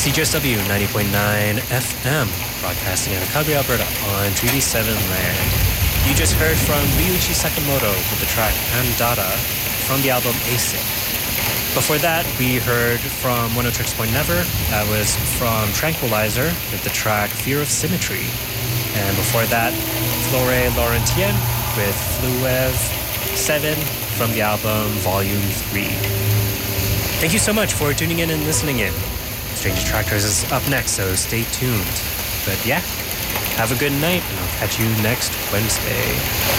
CJSW 90.9 FM, broadcasting out of Calgary, Alberta on Treaty 7 land. You just heard from Ryuichi Sakamoto with the track Andata from the album Async. Before that, we heard from One Oh Tricks Point Never. That was from Tranquilizer with the track Fear of Symmetry. And before that, Flore Laurentien with Fluev 7 from the album Volume 3. Thank you so much for tuning in and listening in. Strange Attractors is up next, so stay tuned. But yeah, have a good night, and I'll catch you next Wednesday.